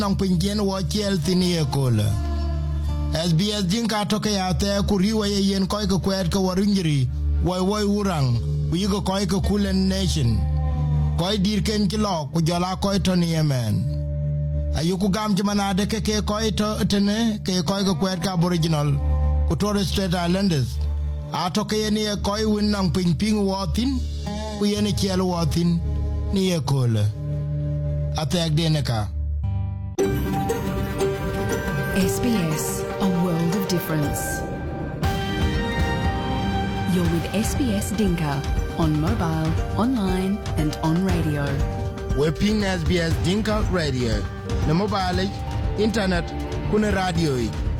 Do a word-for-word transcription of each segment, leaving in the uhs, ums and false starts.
nang pinjen wo chel tini ekola. S B S Dinka toke ya te kuriwa ye yen koi ke kwet ke warinjiri woi woi urang wigo koi ke Kulen Nation. Koi dir ken kilo kujala koi toni yemen. Ayuku gam jamanade ke ke koi to tene ke koi ke kwet ka Aboriginal ku Torres Strait Islanders. Atoke ye ni koi win nang ping ping watin ku ye ni chel watin ni ekola. Atek deneka. S B S, a world of difference. You're with S B S Dinka on mobile, online and on radio. We're ping S B S Dinka Radio. Na mobile, internet, kuna radio.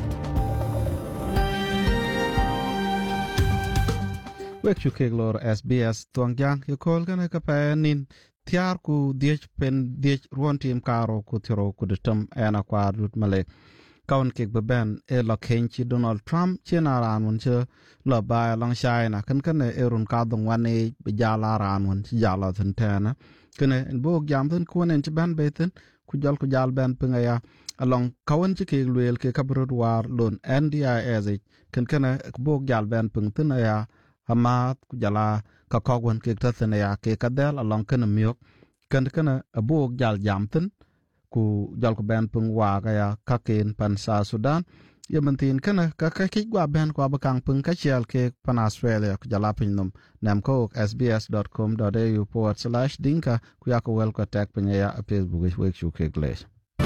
Wek chukeg lor S B S tuang jang yo kol kana kapanin tiar ku diech pen diech ruon tim karo ku tiro ku detem ena kwa rut male kaun kek beben e la kenchi Donald Trump chena ran won che la ba long shai na kan kan e run ka dong wan e jala ran won jala thun tana kene en bog jam thun ku nen che ban beten ku jal ku jal ben pinga ya along kawan che ke luel ke kabrod war lon N D I S kan kan bog jal ben pung thun ya Hamat ku jala ka kogwan ke tathene ya ke kadel along kana miok kan kana abog jal jamten ku jal ku ben pung wa ga ya ka ken pan sa Sudan yementin kana ka ka ki gwa ben kwa bakang pung ka chel ke pan Australia ku jala pinnum nam ko s b s dot com dot a u forward slash dinka ku ya ko wel ko tek pnya ya Facebook is wek chu ke glass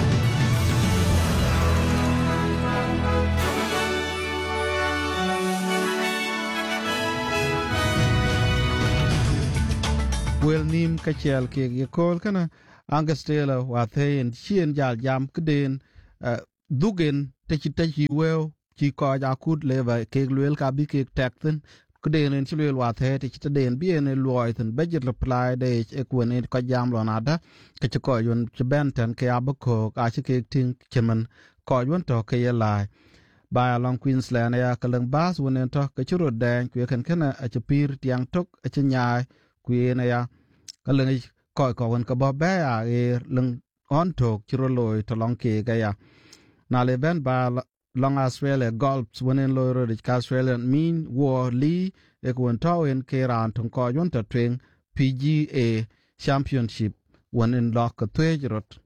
wel nim ka chel ke ye kol kana angastela wa the en chien jal jam kden dugen te chi te chi wel chi ko ja kut leva ke lwel ka bi ke tekten kden en chi lwel wa the te chi den bi en loy ten budget reply de e kun en ko jam lo nada ke chi ko yun chi benten ke abko ka chi ke ting chemen ko yun to ke ye lai by along Queensland ya kalang bas wonen to ke churo den ku ken kana a chi pir tiang tok a chi nyai ku na ya kaleng ko ko won ka ba ba ya e leng on tok chiro loy to long ke ga ya na le ben ba long Australia golf wonen loy ro de Australian mean war li e ko on to en ke ran ton ko yon ta twen P G A championship wonen lock ka twe rot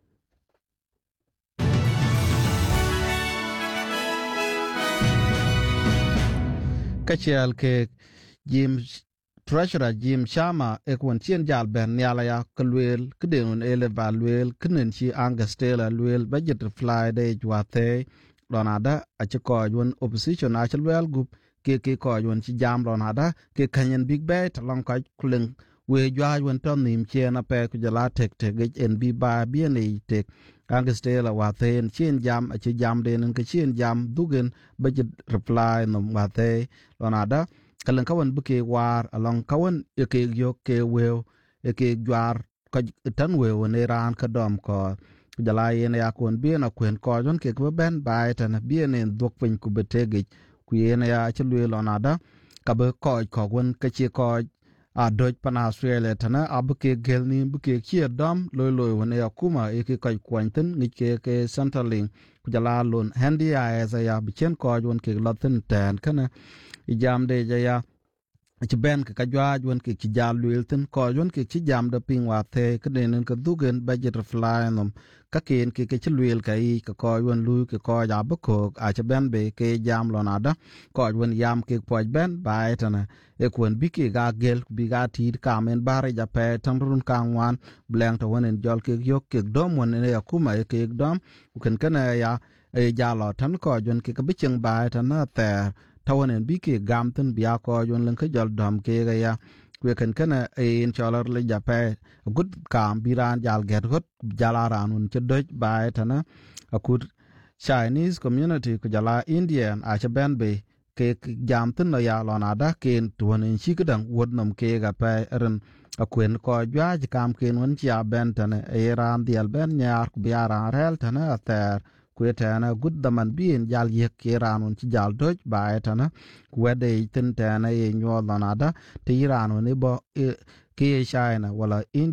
ka chel ke James Treasurer Jim Sharma ekwon chien jal ben nyala ya kulwel kdenun ele valwel knen chi angastela lwel budget fly de jwate lonada achiko yun opposition achelwel group ke ke ko yun chi jam lonada ke kanyen big bet long ka kulen we jwa yun ton nim chena pe ku jala tek tek en bi ba bi ne tek angastela wate chien jam achi jam den ke chien jam dugen budget reply no wate lonada kalan kawan buke war along kawan eke yo ke weo eke jwar ka tan weo ne ran ka dom ko jala yen ya kon bien akwen ko jon ke ko ben bai tan bien en dok pin ku betege ku yen ya chlu lonada ka be ko ko won ka chi ko a doj pan Australia tan abuke gelni buke chi dom loy loy won ya kuma eke ka kwanten ni ke ke centerling ku jala lon handi ya za ya bichen ko jon ke latin tan kana jam de ya ci ben ka jwa won ke ci jam lwelten ko won ke ci jam de ping wa the ke den ka dugen budget fly nom ka ken ke ke ci lwel kai ka ko won lu ke ko ja ba ko a ci ben be ke jam lo nada ko won yam ke po ben ba etana e kon bi ke ga gel bi ga ti ka men bare ja pe tam run ka wan bleng to won en jol ke yok ke dom won ne ya kuma ke dom ken kana ya e ja lo tan ko won ke ka bi cheng ba etana te tawanen bi ke gamten biya ko yon len ke jol dom ke ga ya we kan kana in cholar le jape good kam biran jal get got jalaran un che doj ba tana akut Chinese community ko jala Indian a che ben be ke jamten no ya lonada ken tuonen chikdang wodnom ke ga pe ren akwen ko jwa kam ken won chia ben tana e ran dial ben nyar biara rel tana ter kwetana good daman bien jal ye kiranun ci jal doj baetana kwede tentana ye nyolonada te iranu ne bo ke China wala India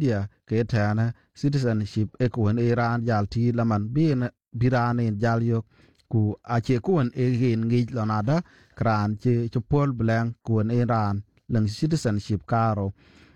ke tana citizenship e kuon Iran jal ti laman bin biran en jal yok ku ache kuon e gen ngi lonada kran che chopol blank kuon Iran lang citizenship karo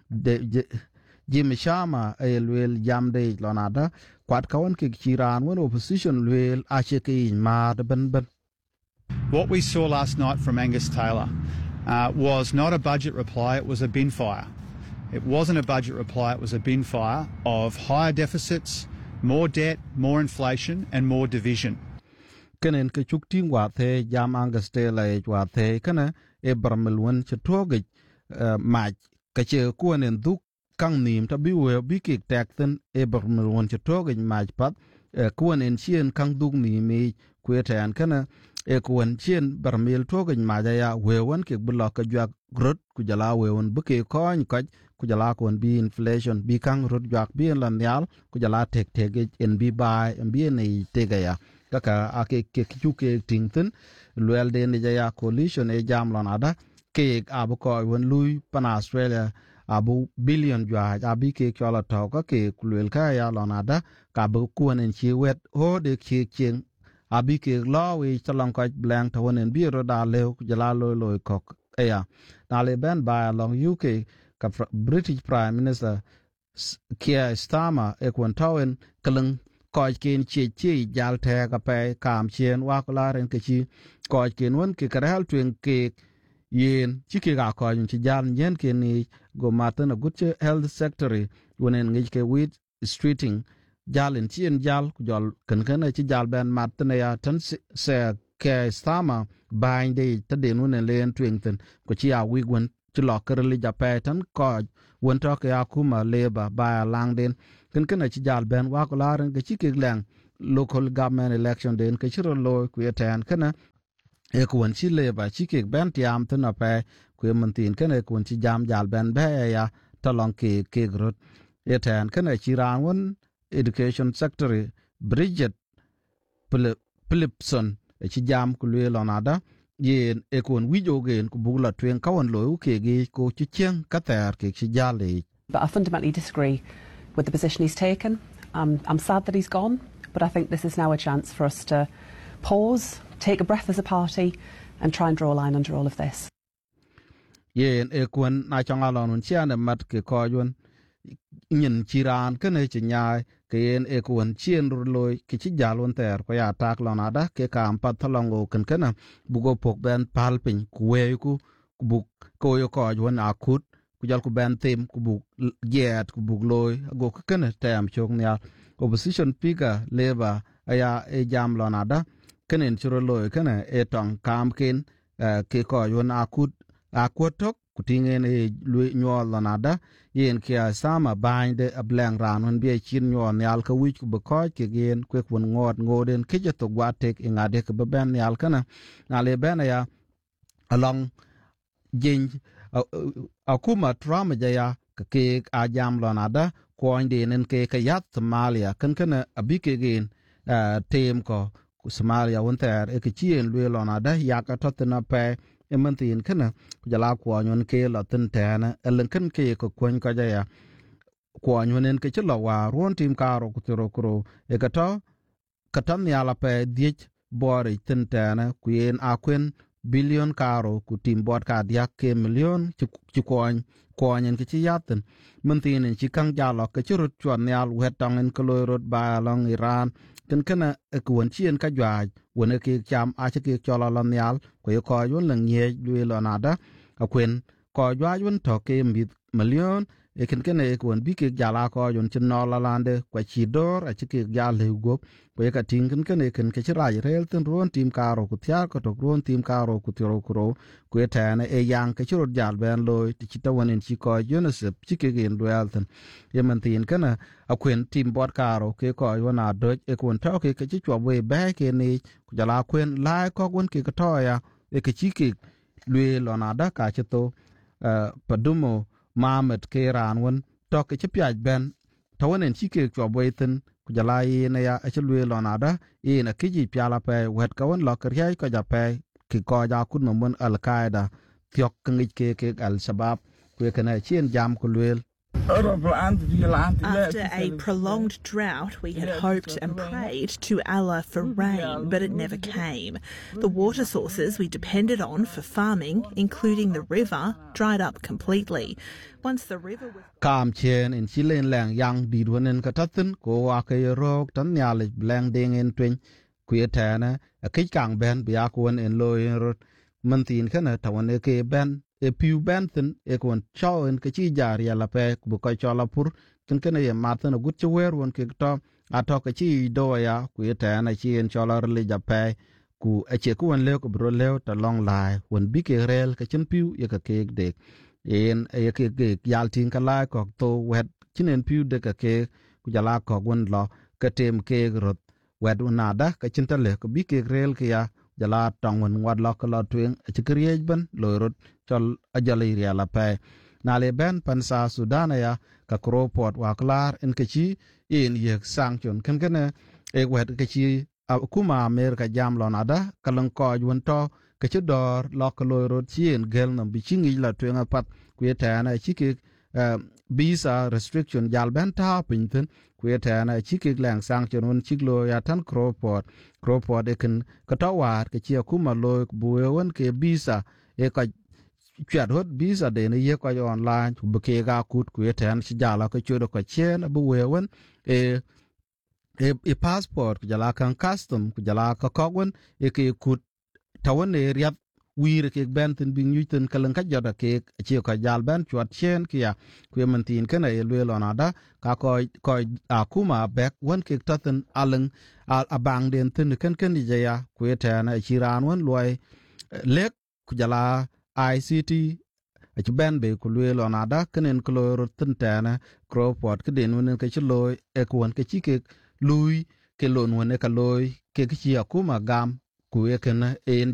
de Jim Shama e luel jamde lonada kwat kawan ke chiran won opposition luel ache ke in ma de ben ben. What we saw last night from Angus Taylor uh, was not a budget reply, it was a bin fire. It wasn't a budget reply, it was a bin fire of higher deficits, more debt, more inflation and more division. Kenen ke chuk ting wa the jam Angus Taylor wa the kana e barmelwon chetoge mach ka che kuonen duk kang nim ta bi we bi ki tek ten e barmelwon chetoge mach pat kuonen chien kang duk ni mi kweten kana e kuon chien barmel toge ma ya we won ke blok ka jak grot ku jala we won bu ke kon ka ku jala kon bi inflation bi kang rot jak bi lan yal ku jala tek tek en bi bai en bi nei tega ya kaka ake ke chu ke tingten luel de ne ya coalition e jam lon ada ke abu ko won lui pan Australia abu billion jwa abi ke chola to ka ke luel ka ya lon ada ka bu kuon en chi wet ho de chi ching abi ke lawi chalong ka blank to wonen bi ro da le jala lo lo kok eya na le ben ba long U K ka British Prime Minister Keir Starmer e kon tawen kaleng ko ken che che jal the ka pe kam chen wa la ren ke chi ko ken won ke kral twen ke yen chi ke ga ko chi jal nyen ke ni go matan a good health secretary wonen ngi ke with streeting jalin chien jal ku jol kan kan ci jal ben matne ya tan se ke stama binde ta de nun len twingten ko ci ya wigwen ci lokker li jape tan ko won to ke akuma leba ba lang den kan kan ci jal ben wa ko laran ke ci ke lang local government election den ke ci ro lo ku yeten kana e ko won ci leba ci ke ben tiam tan ape ku mentin kan e ko ci jam jal ben be ya ta long ke ke grot yeten kana ci ran won Education Secretary Bridget Phillipson ci jam ku le lonada yen e kon wijo gen ku bugla twen kawon lo ke ge ko ci chen kater ke ci jale. But I fundamentally disagree with the position he's taken. Um, I'm sad that he's gone, but I think this is now a chance for us to pause, take a breath as a party and try and draw a line under all of this. Yen e kon na changa lon chian mat ke ko yon nyin chiran kene chi nyai ke en e kuon chien loy ke chi jalon ter ko ya tak lonada ke kam pat tholongo ken kana bugo pok ben palpin kuwe ku buk ko yo ko yon akut ku jal ku ben tem ku buk jet ku buk loy go kene tem chok nya opposition speaker leba aya e jam lonada kenen chiro loy kene e tong kam ken ke ko yon akut akutok kutingen e nyol lonada yen kia sama binde a blank ran on be chin nyol nyal ka wich ku be ko ke gen kwe kun ngot ngoden ke je to gwatek ingade ke be ben nyal kana na le ben ya along jing akuma trauma ja ke a jam lonada ko inde nen ke ke yat Somalia kan kana abike gen tem ko Somalia wonter e ke chien lwe lonada ya ka totna pe emantin kana jala ko nyon ke la tin tana elen kan ke ko kon ka ja ko nyonen ke chlo wa ron tim karo ku tro kro e ka to katam ya la pe dich bore tin tana ku yen akwen billion karo ku tim bot ka dia ke million ci ko ko nyen ke ci yaten mantin ci kang jalo ke ci rut chon yal wetang en ko rot ba long Iran kan kana e ko won chien ka jwa wona ke cham a ci ke chola lon yal ko yo ko yon lang ye lu lo nada akwen ko jwa yon to ke mi million e kan kana e ko won bi ke jala ko yon chin no la lande ko ci dor a ci ke jal le go ko ka tin kan kana kan ke ci ra rel ten ron tim karo ku tia ko to ron tim karo ku tiro kro ku ta na e yang ke ci ro jal ben lo ti ci ta wonen ci ko yonesep ci ke gen dualten ye man tin kana akwen tim bot karo ke ko yona do e ko to ke ke ci chwa we ba ke ni ku jala kwen la ko won ke ko to ya e ke ci ke lwe lona da ka ci to padumo Mohammed ke ran won to ke ci pyaj ben to wonen ci ke chwa we ten ku jala yi na ya e ci lwe lona da e na ke ji pyala pe wet ka won lo ke ya ko ja pe ki ko ja kun mon al qaeda tyok ngi ke ke al shabab ku ke na chien jam ku lwe After a prolonged drought, we had hoped and prayed to Allah for rain, but it never came. The water sources we depended on for farming, including the river, dried up completely. Once the river was... Kam chen in Chilean lang yang didwanen katatin ko wake rok tan nyale blang ding in twin kuyetana a kikang ben biakwan in loy rot mantin kana tawan ke ben e piu benthin e kon chaw en ke chi jar ya la pe bu ko chola pur kin ken ye matan gut chwer won ke to ato ke chi do ya kuyetana chi en chola le ja pe ku a che ku won le ko bro le ta long lai won bi ke rel ke chen piu ye ka ke de en e ke ke yal tin kala ko to wet chinen piu de ka ke ku jala ko gon lo ke tem ke rot wet unada ka chin tale ko bi ke rel ke ya jala tong won wad lo ko lo twen che kriej ban lo rot chol ajali ria la pe na le ben pan sa sudan ya ka kropot wa klar en ke chi en ye sanction ken ken e wet ke chi kuma amerika jam lo nada kalan ko won to ke chi dor lo ko lo rot chi en gel no bi chingi la twen apat ku eta na chi ke visa restriction jal ben ta pinten ku eta na chi ke lang sanction won chi lo ya tan kropot kropot e ken ka to war ke chi kuma lo bu won ke visa e ka chwat hot visa de ne ye ko online bu ke ga kut ku eta na chi jala ko chodo ko chen bu we won e e, e passport ku jala kan custom ku jala ka kogwon e ke kut tawon e riap wir ke bentin bi nyuten kalan ka joda ke chi ko jal ben chwat chen kia ku mentin kana e lwe lonada ka ko ko akuma back won ke taten aleng al abang den tin ken ken je ya ku eta na chi ran won loy lek ku jala I C T a ci ben be ku lwe lonada kenen ko rotin tana cropot ke den won ke chi loy e ku won ke chi ke lui ke lon won e ka loy ke chi akuma gam ku e ken en